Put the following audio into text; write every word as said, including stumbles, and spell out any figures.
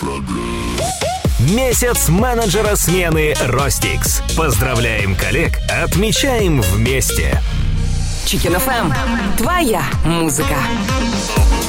Месяц менеджера смены Ростикс. Поздравляем коллег, отмечаем вместе. Chicken эф эм. Твоя музыка.